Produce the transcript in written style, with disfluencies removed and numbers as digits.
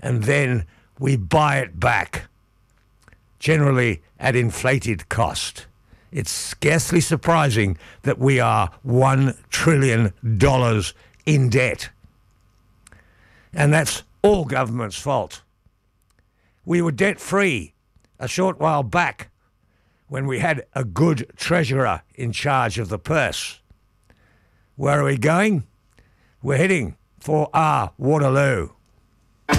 and then we buy it back, generally at inflated cost. It's scarcely surprising that we are $1 trillion in debt. And that's all government's fault. We were debt-free a short while back when we had a good treasurer in charge of the purse. Where are we going? We're heading for our Waterloo.